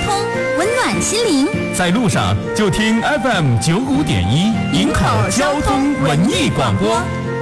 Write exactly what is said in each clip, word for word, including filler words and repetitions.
通，温暖心灵。 在路上就听 F M 九五点一，营口交通文艺广播。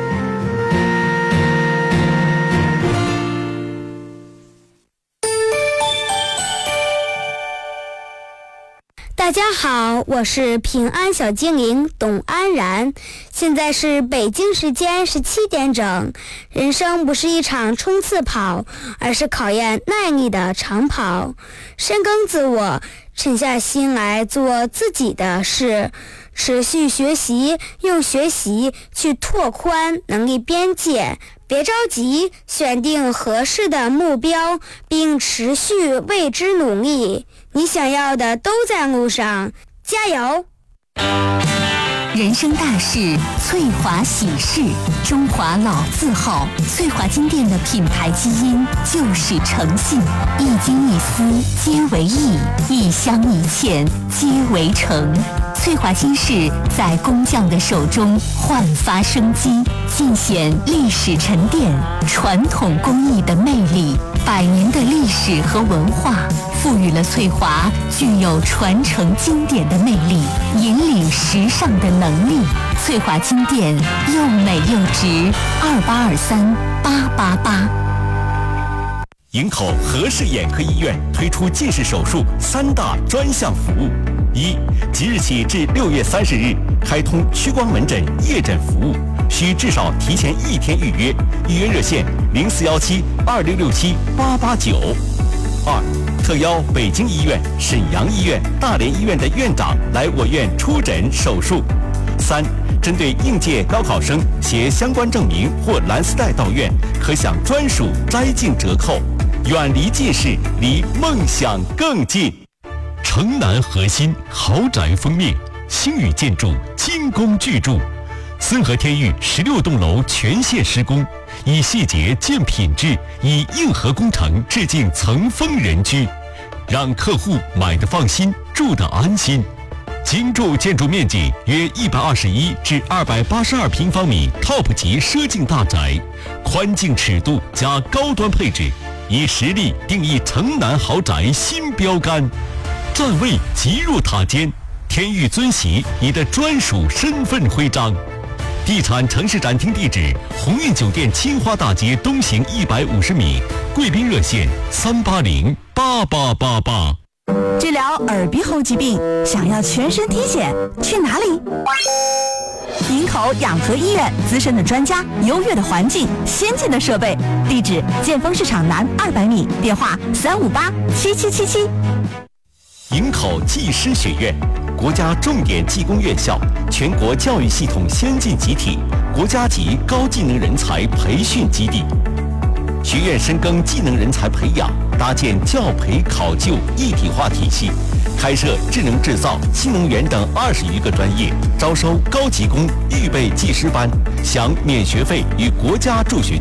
大家好，我是平安小精灵董安然，现在是北京时间十七点整。人生不是一场冲刺跑，而是考验耐力的长跑。深耕自我，沉下心来做自己的事，持续学习，用学习去拓宽能力边界。别着急，选定合适的目标，并持续为之努力。你想要的都在路上，加油！ 人生大事，翠华喜事，中华老字号，翠华金店的品牌基因就是诚信，一金一丝皆为义，一香一茜皆为诚。翠华金饰在工匠的手中焕发生机，尽显历史沉淀、传统工艺的魅力。百年的历史和文化赋予了翠华具有传承经典的魅力，引领时尚的能力。翠华金店又美又值，二八二三八八八。 营口和氏眼科医院推出近视手术三大专项服务：一、即日起至六月三十日开通屈光门诊夜诊服务，需至少提前一天预约，预约热线零四幺七二六六七八八九。二、特邀北京医院、沈阳医院、大连医院的院长来我院出诊手术。三、针对应届高考生携相关证明或蓝丝带到院，可享专属摘镜折扣。远离近视，离梦想更近。城南核心豪宅封面，星宇建筑精工巨筑，森和天域十六栋楼全线施工，以细节见品质，以硬核工程致敬层峰人居，让客户买得放心，住得安心。精筑建筑面积约一百二十一至二百八十二平方米 ，top 级奢境大宅，宽净尺度加高端配置，以实力定义城南豪宅新标杆。站位极入塔尖，天域尊玺你的专属身份徽章。地产城市展厅地址：鸿运酒店青花大街东行一百五十米，贵宾热线三八零八八八八。 治疗耳鼻喉疾病，想要全身体检，去哪里？营口养和医院，资深的专家，优越的环境，先进的设备。地址：建丰市场南二百米，电话三五八七七七七。 营口技师学院，国家重点技工院校，全国教育系统先进集体，国家级高技能人才培训基地。学院深耕技能人才培养，搭建教培考就一体化体系，开设智能制造、新能源等二十余个专业，招收高级工预备技师班，享免学费与国家助学